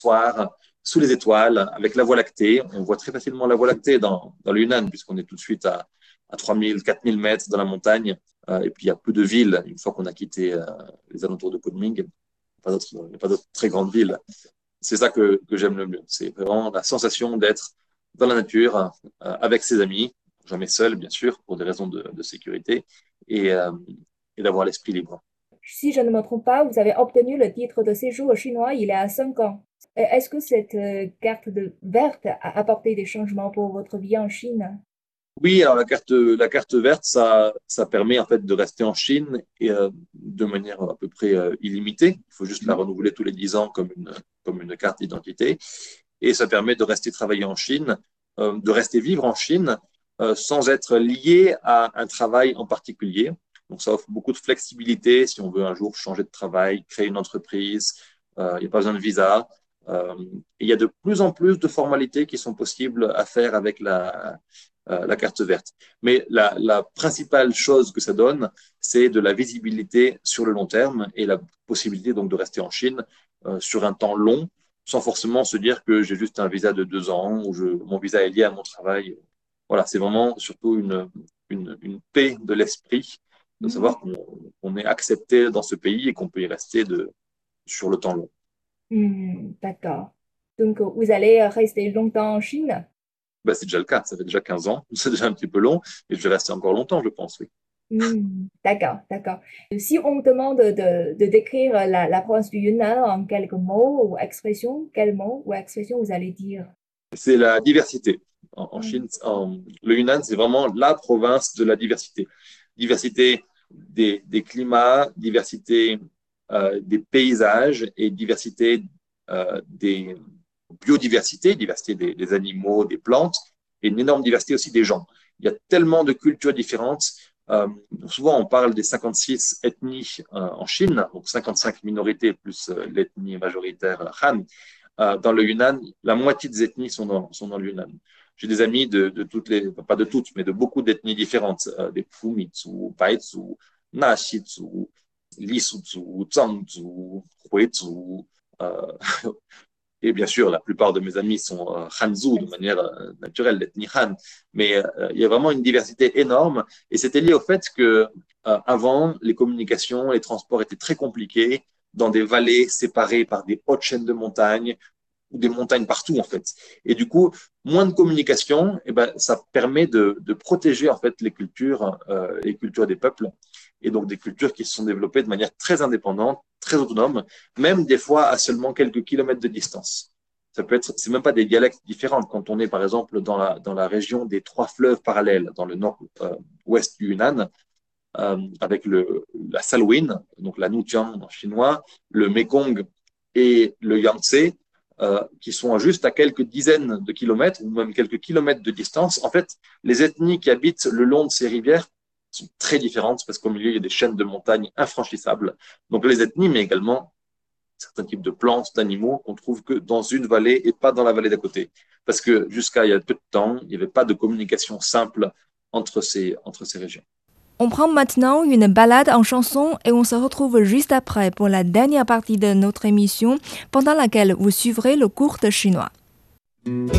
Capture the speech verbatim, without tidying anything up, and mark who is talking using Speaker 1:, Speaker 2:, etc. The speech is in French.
Speaker 1: soir, sous les étoiles, avec la Voie lactée. On voit très facilement la Voie lactée dans, dans le Yunnan, puisqu'on est tout de suite à, à trois mille, quatre mille mètres dans la montagne. Euh, et puis, il y a peu de villes, une fois qu'on a quitté euh, les alentours de Kunming. Il n'y a pas d'autres, il n'y a pas d'autres très grandes villes. C'est ça que, que j'aime le mieux. C'est vraiment la sensation d'être dans la nature, euh, avec ses amis, jamais seul, bien sûr, pour des raisons de, de sécurité, et, euh, et d'avoir l'esprit libre.
Speaker 2: Si je ne me trompe pas, vous avez obtenu le titre de séjour chinois il y a cinq ans. Est-ce que cette euh, carte de verte a apporté des changements pour votre vie en Chine?
Speaker 1: Oui, alors la carte, la carte verte, ça, ça permet en fait de rester en Chine et euh, de manière à peu près euh, illimitée. Il faut juste la renouveler tous les dix ans comme une, comme une carte d'identité. Et ça permet de rester travailler en Chine, euh, de rester vivre en Chine euh, sans être lié à un travail en particulier. Donc ça offre beaucoup de flexibilité si on veut un jour changer de travail, créer une entreprise. Euh, il n'y a pas besoin de visa. Euh, il y a de plus en plus de formalités qui sont possibles à faire avec la, euh, la carte verte. Mais la, la principale chose que ça donne, c'est de la visibilité sur le long terme et la possibilité donc de rester en Chine euh, sur un temps long, sans forcément se dire que j'ai juste un visa de deux ans ou je, mon visa est lié à mon travail. Voilà, c'est vraiment surtout une, une, une paix de l'esprit de savoir qu'on qu'on est accepté dans ce pays et qu'on peut y rester de, sur le temps long.
Speaker 2: Hmm, d'accord. Donc, vous allez rester longtemps en Chine?
Speaker 1: Ben, c'est déjà le cas, ça fait déjà quinze ans, c'est déjà un petit peu long et je vais rester encore longtemps, je pense, oui.
Speaker 2: Hmm, d'accord, d'accord. Si on me demande de, de décrire la, la province du Yunnan en quelques mots ou expressions, quels mots ou expressions vous allez dire?
Speaker 1: C'est la diversité. En, en
Speaker 2: Hmm,
Speaker 1: Chine, en, le Yunnan, c'est vraiment la province de la diversité. Diversité des, des climats, diversité euh, des paysages et diversité euh, des biodiversités, diversité des, des animaux, des plantes, et une énorme diversité aussi des gens. Il y a tellement de cultures différentes. Euh, souvent, on parle des cinquante-six ethnies euh, en Chine, donc cinquante-cinq minorités plus euh, l'ethnie majoritaire Han. Euh, dans le Yunnan, la moitié des ethnies sont dans, sont dans le Yunnan. J'ai des amis de, de toutes les, pas de toutes, mais de beaucoup d'ethnies différentes, euh, des Phumitsu, Baitsu, Nashitsu, Lisutsu, Zhangzu, Huitsu, euh, et bien sûr, la plupart de mes amis sont euh, Hanzu de manière euh, naturelle, l'ethnie Han. Mais euh, il y a vraiment une diversité énorme. Et c'était lié au fait que euh, avant, les communications, les transports étaient très compliqués dans des vallées séparées par des hautes chaînes de montagnes ou des montagnes partout en fait. Et du coup, moins de communication, eh ben, ça permet de, de protéger en fait les cultures, euh, les cultures des peuples, et donc des cultures qui se sont développées de manière très indépendante, très autonome, même des fois à seulement quelques kilomètres de distance. Ça peut être, c'est même pas des dialectes différents. Quand on est par exemple dans la dans la région des trois fleuves parallèles, dans le nord-ouest euh, du Yunnan, euh, avec le la Salween, donc la Nujiang en chinois, le Mekong et le Yangtze, euh, qui sont juste à quelques dizaines de kilomètres ou même quelques kilomètres de distance. En fait, les ethnies qui habitent le long de ces rivières sont très différentes parce qu'au milieu, il y a des chaînes de montagnes infranchissables. Donc les ethnies, mais également certains types de plantes, d'animaux qu'on trouve que dans une vallée et pas dans la vallée d'à côté. Parce que jusqu'à il y a peu de temps, il n'y avait pas de communication simple entre ces, entre ces régions.
Speaker 2: On prend maintenant une balade en chanson et on se retrouve juste après pour la dernière partie de notre émission pendant laquelle vous suivrez le cours de chinois.